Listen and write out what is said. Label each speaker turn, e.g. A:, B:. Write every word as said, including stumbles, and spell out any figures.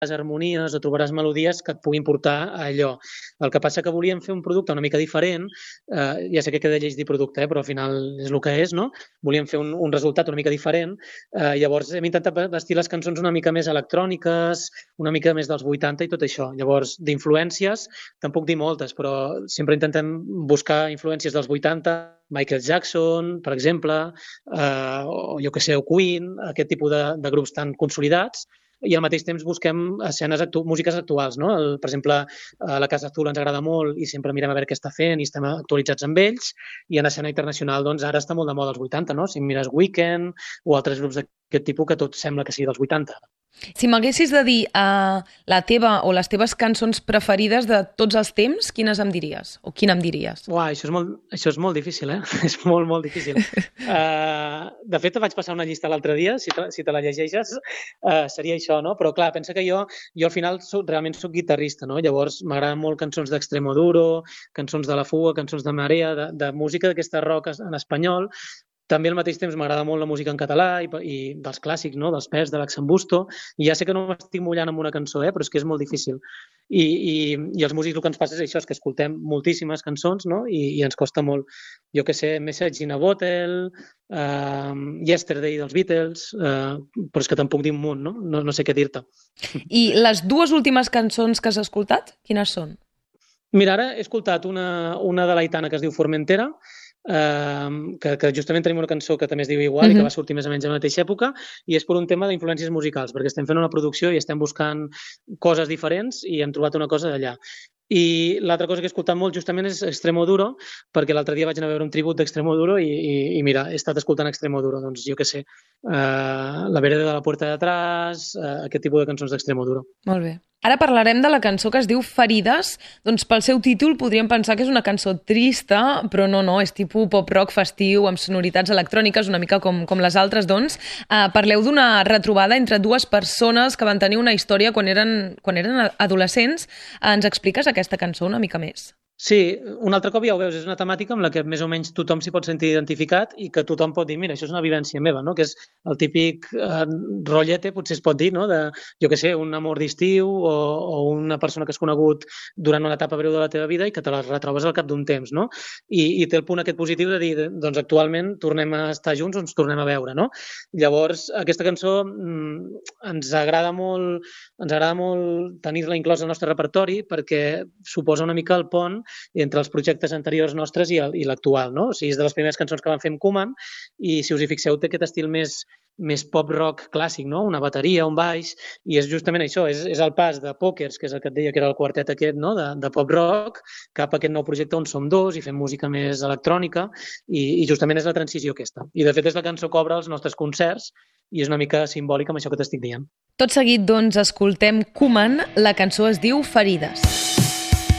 A: harmonies o trobaràs melodies que et puguin portar a allò. El que passa que volíem fer un producte una mica diferent, eh, ja sé que queda lleig dir producte, eh, però al final és el que és, no? Volíem fer un, un resultat una mica diferent, eh, llavors hem intentat vestir les cançons una mica més electròniques, una mica més dels vuitanta i tot això. Llavors, d'influències, tampoc dir moltes, però sempre intentem buscar influències dels vuitanta, Michael Jackson, per exemple, eh, o jo que sé, o Queen, aquest tipus de, de grups tan consolidats, i al mateix temps busquem escenes actu músiques actuals, no? El, per exemple, a la Casa Azul ens agrada molt i sempre mirem a veure què està fent i estem actualitzats amb ells, i en escena internacional doncs ara està molt de moda els vuitanta, no? Si mires Weekend o altres grups d'aquest tipus que tot sembla que sigui dels vuitanta.
B: Si m'haguessis de dir uh, la teva o les teves cançons preferides de tots els temps, quines em diries? O quina em diries?
A: Uà, això és molt, això és molt difícil, eh? És molt, molt difícil. Uh, de fet, vaig passar una llista l'altre dia, si te, si te la llegeixes, uh, seria això, no? Però clar, pensa que jo, jo al final soc, realment soc guitarrista, no? Llavors m'agraden molt cançons d'Extremoduro, cançons de La Fuga, cançons de Marea, de, de música d'aquesta rock en espanyol. També al mateix temps m'agrada molt la música en català i, i dels clàssics, no? Dels Pets, de l'Axambusto. I ja sé que no m'estic mullant amb una cançó, eh? Però és que és molt difícil. I, i, i els músics el que ens passa és això, és que escoltem moltíssimes cançons, no? I, i ens costa molt, jo que sé, Message in a Bottle, uh, Yesterday dels Beatles, uh, però és que tampoc dir un munt, no? No, no sé què dir-te.
B: I les dues últimes cançons que has escoltat, quines són?
A: Mira, ara he escoltat una, una de l'Aitana que es diu Formentera, Uh, que, que justament tenim una cançó que també es diu igual, uh-huh, i que va sortir més o menys a la mateixa època, i és per un tema d'influències musicals, perquè estem fent una producció i estem buscant coses diferents i hem trobat una cosa d'allà. I l'altra cosa que he escoltat molt justament és Extremoduro, perquè l'altre dia vaig anar a veure un tribut d'Extremoduro i, i, i mira, he estat escoltant Extremoduro, doncs jo què sé, uh, La vereda de la puerta de atrás, uh, aquest tipus de cançons d'Extremoduro.
B: Molt bé. Ara parlarem de la cançó que es diu Ferides. Doncs pel seu títol podríem pensar que és una cançó trista, però no, no, és tipus pop-rock festiu amb sonoritats electròniques, una mica com, com les altres, doncs. Uh, parleu d'una retrobada entre dues persones que van tenir una història quan eren, quan eren adolescents. Uh, ens expliques aquesta cançó una mica més?
A: Sí, un altre cop ja ho veus, és una temàtica amb la que més o menys tothom s'hi pot sentir identificat i que tothom pot dir, mira, això és una vivència meva, no? Que és el típic eh, rotllete, potser es pot dir, no? De, jo què sé, un amor d'estiu o, o una persona que has conegut durant una etapa breu de la teva vida i que te la retrobes al cap d'un temps, no? I, i té el punt aquest positiu de dir, doncs actualment tornem a estar junts o ens tornem a veure, no? Llavors, aquesta cançó mm, ens agrada molt, ens agrada molt tenir-la inclosa al nostre repertori perquè suposa una mica el pont entre els projectes anteriors nostres i l'actual, no? O sigui, és de les primeres cançons que vam fer amb Koeman i, si us hi fixeu, té aquest estil més, més pop-rock clàssic, no? Una bateria, un baix, i és justament això, és, és el pas de Pokers, que és el que et deia que era el quartet aquest, no? De, de pop-rock, cap a aquest nou projecte on som dos i fem música més electrònica, i, i justament és la transició aquesta. I de fet és la cançó que obre els nostres concerts i és una mica simbòlica amb això que t'estic dient.
B: Tot seguit, doncs, escoltem Koeman, la cançó es diu Ferides.